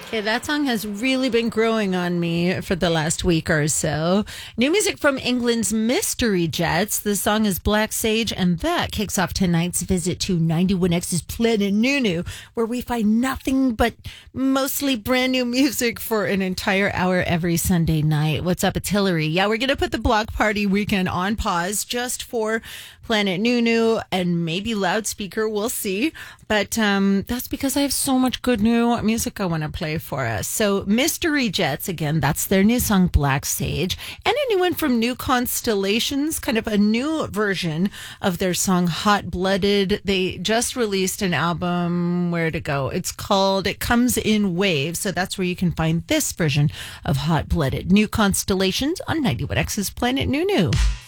Okay, that song has really been growing on me for the last week or so. New music from England's Mystery Jets. The song is Black Sage, and that kicks off tonight's visit to 91X's Planet Nunu, where we find nothing but mostly brand new music for an entire hour every Sunday night. What's up, it's Hillary. Yeah, we're going to put the block party weekend on pause just for Planet Nunu and maybe Loudspeaker. We'll see. But that's because I have so much good new music I want to play for us. So Mystery Jets, again, that's their new song Black Sage, and a new one from New Constellations, kind of a new version of their song Hot Blooded. They just released an album, where to go? It's called It Comes in Waves, so that's where you can find this version of Hot Blooded. New Constellations on 91X's Planet Nunu.